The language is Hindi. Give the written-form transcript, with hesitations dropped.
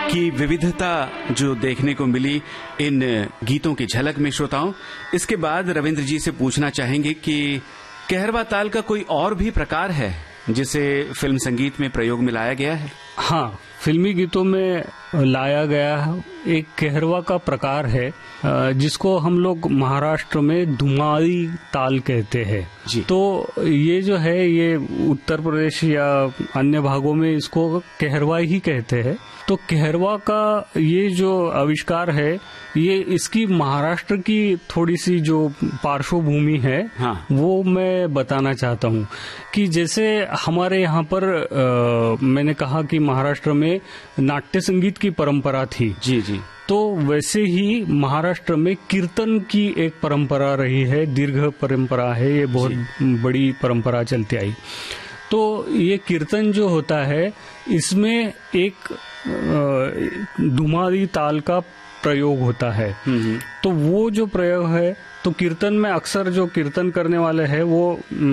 की विविधता जो देखने को मिली इन गीतों की झलक में श्रोताओं, इसके बाद रविंद्र जी से पूछना चाहेंगे कि कहरवा ताल का कोई और भी प्रकार है जिसे फिल्म संगीत में प्रयोग में लाया गया है? हाँ, फिल्मी गीतों में लाया गया एक कहरवा का प्रकार है जिसको हम लोग महाराष्ट्र में धुमारी ताल कहते हैं जी। तो ये जो है ये उत्तर प्रदेश या अन्य भागों में इसको कहरवा ही कहते हैं। तो कहरवा का ये जो आविष्कार है ये इसकी महाराष्ट्र की थोड़ी सी जो पार्श्वभूमि है हाँ। वो मैं बताना चाहता हूँ कि जैसे हमारे यहाँ पर मैंने कहा कि महाराष्ट्र में नाट्य संगीत की परंपरा थी जी जी, तो वैसे ही महाराष्ट्र में कीर्तन की एक परंपरा रही है, दीर्घ परंपरा है, ये बहुत बड़ी परंपरा चलती आई। तो ये कीर्तन जो होता है इसमें एक धुमारी ताल का प्रयोग होता है। तो वो जो प्रयोग है तो कीर्तन में अक्सर जो कीर्तन करने वाले हैं वो